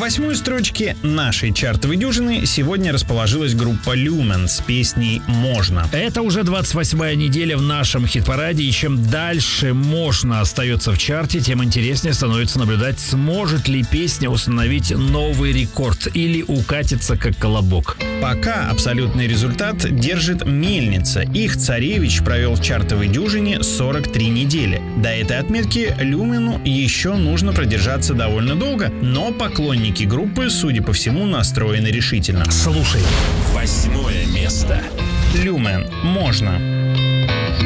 8-й строчке нашей чартовой дюжины сегодня расположилась группа Lumen с песней «Можно». Это уже 28-я неделя в нашем хит-параде, и чем дальше «Можно» остается в чарте, тем интереснее становится наблюдать, сможет ли песня установить новый рекорд или укатится как колобок. Пока абсолютный результат держит «Мельница». Их царевич провел в чартовой дюжине 43 недели. До этой отметки Люмену еще нужно продержаться довольно долго, но поклонники группы, судя по всему, настроены решительно. Слушай. 8-е место. Люмен. «Можно».